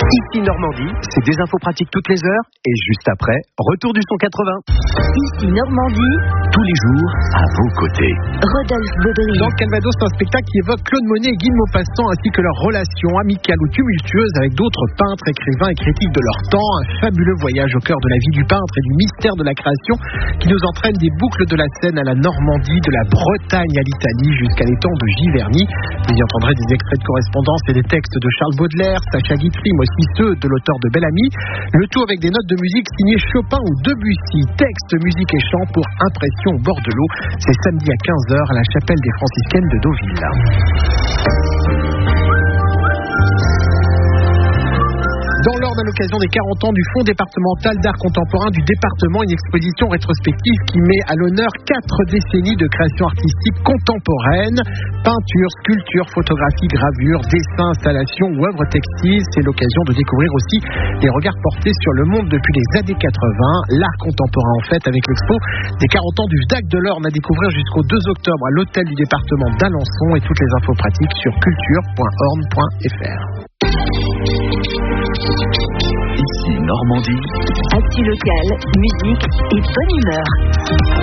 Ici Normandie, c'est des infos pratiques toutes les heures et juste après, retour du son 80. Ici Normandie, tous les jours à vos côtés. Rodolphe Baudry. Dans le Calvados, c'est un spectacle qui évoque Claude Monet et Guy de Maupassant ainsi que leur relation amicale ou tumultueuse avec d'autres peintres, écrivains et critiques de leur temps. Un fabuleux voyage au cœur de la vie du peintre et du mystère de la création qui nous entraîne des boucles de la Seine à la Normandie, de la Bretagne à l'Italie jusqu'à l'étang de Giverny. Vous y entendrez des extraits de correspondance et des textes de Charles Baudelaire, Sacha Guitry, mais aussi ceux de l'auteur de Bel-Ami. Le tout avec des notes de musique signées Chopin ou Debussy. Texte, musique et chant pour Impression au bord de l'eau. C'est samedi à 15h à la chapelle des franciscaines de Deauville. Dans l'Orne, à l'occasion des 40 ans du Fonds départemental d'art contemporain du département, une exposition rétrospective qui met à l'honneur 4 décennies de création artistique contemporaine. Peinture, sculpture, photographie, gravure, dessin, installation ou œuvres textiles. C'est l'occasion de découvrir aussi les regards portés sur le monde depuis les années 80. L'art contemporain en fait avec l'expo des 40 ans du VDAC de l'Orne à découvrir jusqu'au 2 octobre à l'hôtel du département d'Alençon et toutes les infos pratiques sur culture.orne.fr. Ici Normandie. Actu locale, musique et bonne humeur.